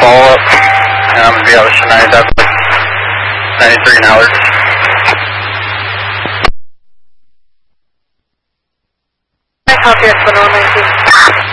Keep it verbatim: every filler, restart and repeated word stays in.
follow-up, and I'm going to be out with Shania Duckworth, ninety-three an hour. I copy it for one nineteen.